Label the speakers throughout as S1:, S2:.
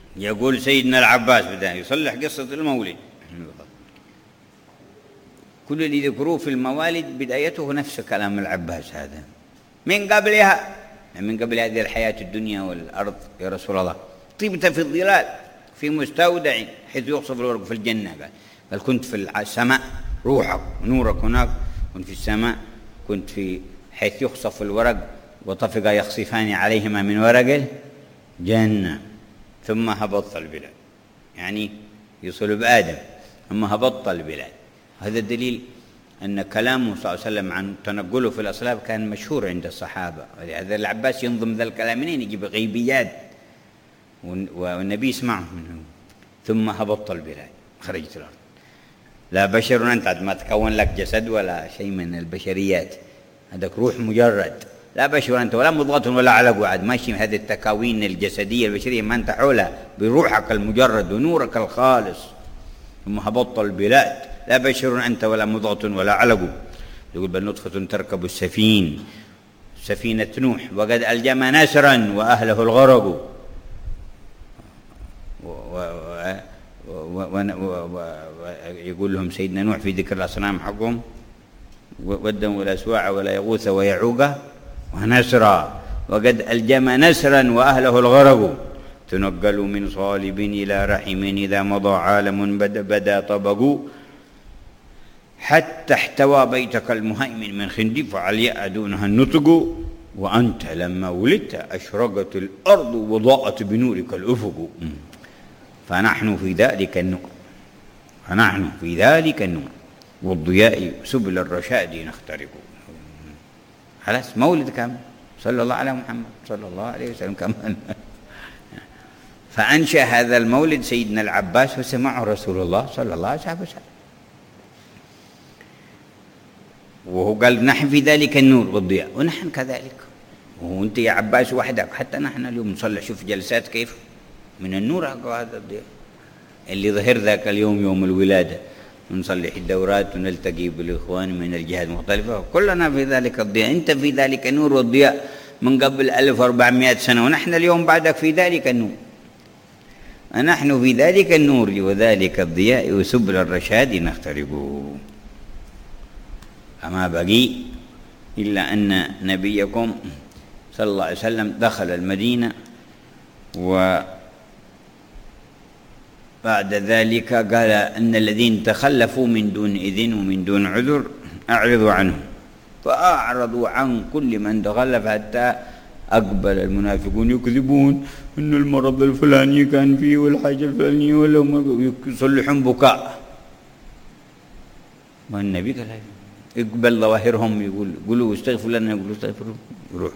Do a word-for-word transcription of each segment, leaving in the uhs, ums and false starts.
S1: يقول سيدنا العباس بدأ يصلح قصة المولد. كل اللي يذكروه في الموالد بدايته نفس كلام العباس هذا من قبلها، من قبل هذه الحياة الدنيا والأرض يا رسول الله طيبت في الظلال في مستودع حيث يخصف الورق في الجنة. قال, قال كنت في السماء روحك ونورك هناك، كنت في السماء كنت في حيث يخصف الورق وطفق يخصفان عليهما من ورق الجنة، ثم هبط البلاد، يعني يصل بآدم ثم هبط البلاد. هذا الدليل أن كلامه صلى الله عليه وسلم عن تنقله في الأصلاب كان مشهور عند الصحابة. ولهذا العباس ينظم ذا الكلام منين؟ يجيب غيبيات والنبي يسمعه منه. ثم هبط البلاد خرجت الأرض، لا بشر أنت ما تكون لك جسد ولا شيء من البشريات، هذاك روح مجرد، لا بشر أنت ولا مضغة ولا علق وعد، ماشي هذه التكاوين الجسدية البشرية ما أنت حولها بروحك المجرد ونورك الخالص. ثم هبط البلاد لا بشر أنت ولا مضغة ولا علق. يقول بل نطفة تركب السفين سفينة نوح وقد ألجم نسرا وأهله الغرق. ويقول لهم سيدنا نوح في ذكر الأصنام حقهم ودا ولا سواع ولا يغوث ويعوق ونسرا وقد ألجم نسرا وأهله الغرق. تنقلوا من صالب إلى رحم إذا مضى عالم بدا, بدا طبقوا حتى احتوى بيتك المهيمن من خندق فعلياء دونها النطق. وأنت لما ولدت أشرقت الأرض وضاءت بنورك الأفق. فنحن في ذلك النور فنحن في ذلك النور والضياء سبل الرشاد نخترق. خلاص مولد كامل صلى الله على محمد صلى الله عليه وسلم كمان. فأنشأ هذا المولد سيدنا العباس وسمعه رسول الله صلى الله عليه وسلم، وهو قال نحن في ذلك النور والضياء ونحن كذلك. وانت يا عباس وحدك، حتى نحن اليوم نصلح، شوف جلسات كيف من النور هذا الضياء اللي ظهر ذاك اليوم يوم الولادة، ونصلح الدورات ونلتقي بالإخوان من الجهات المختلفة، كلنا في ذلك الضياء. أنت في ذلك النور والضياء من قبل ألف وأربعمائة سنة، ونحن اليوم بعدك في ذلك النور. نحن في ذلك النور وذلك الضياء وسبل الرشاد نخترق. أما بقي إلا أن نبيكم صلى الله عليه وسلم دخل المدينة، وبعد ذلك قال أن الذين تخلفوا من دون إذن ومن دون عذر أعرضوا عنهم، فأعرضوا عن كل من تخلف حتى أقبل المنافقون يكذبون أن المرض الفلاني كان فيه والحاجة الفلانية ولا يصلحون بكاء. والنبي قال اقبل ظواهرهم، يقول قولوا استغفر لنا، يقولوا استغفروا يروح.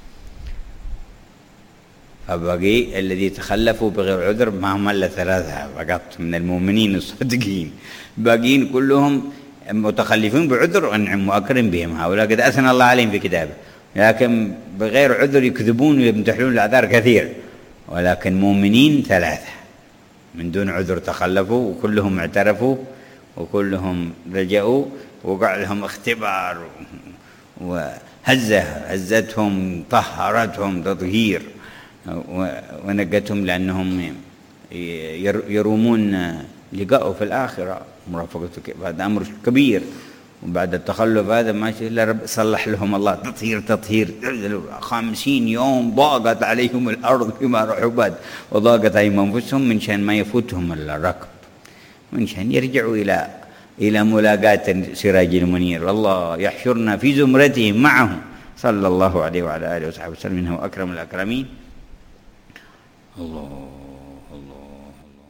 S1: فبقي الذي تخلفوا بغير عذر ما هم إلا ثلاثة فقط من المؤمنين الصادقين، باقين كلهم متخلفين بعذر وأنعم وأكرم بهم، هؤلاء قد أثنى الله عليهم في كتابه، لكن بغير عذر يكذبون ويمتحلون الأعذار كثير، ولكن مؤمنين ثلاثة من دون عذر تخلفوا وكلهم اعترفوا وكلهم رجعوا، وقع لهم اختبار وهزه هزتهم طهرتهم تطهير ونقتهم، لأنهم يرومون لقاءه في الآخرة مرافقته، هذا أمر كبير. وبعد التخلف هذا ما شاء الله رب صلح لهم الله تطهير تطهير. خمسين يوم ضاقت عليهم الأرض بما رحبت وضاقت عليهم أنفسهم من شان ما يفوتهم الركب، من شان يرجعوا إلى إلى ملاقاة سراج المنير. الله يحشرنا في زمرته معه صلى الله عليه وعلى آله وصحبه وسلم، إنه أكرم الأكرمين. الله الله الله.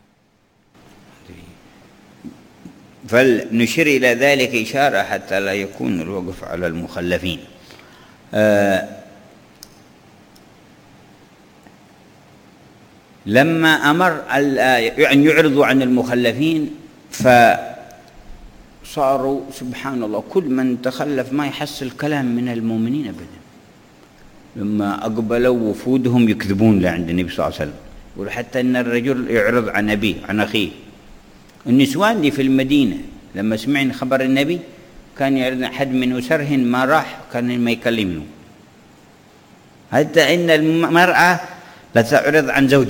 S1: فلنشير إلى ذلك إشارة حتى لا يكون الوقف على المخلفين. آه لما أمر أن يعرضوا عن المخلفين فصاروا سبحان الله كل من تخلف ما يحصل كلام من المؤمنين أبدا. لما أقبلوا وفودهم يكذبون لعند النبي صلى الله عليه وسلم، وحتى أن الرجل يعرض عن أبيه عن أخيه. النسوان اللي في المدينة لما سمعن خبر النبي كان يعرض حد من أسرهن ما راح كان ما يكلمه، حتى إن المرأة لا تعرض عن زوجها